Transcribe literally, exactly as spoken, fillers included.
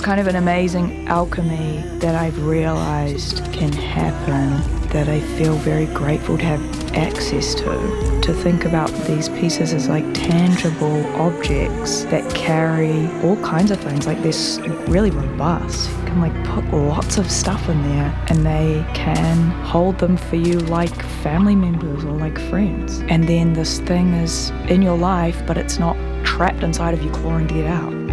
it's kind of an amazing alchemy that I've realised can happen, that I feel very grateful to have access to. To think about these pieces as like tangible objects that carry all kinds of things, like they're really robust. You can like put lots of stuff in there and they can hold them for you like family members or like friends. And then this thing is in your life, but it's not trapped inside of you clawing to get out.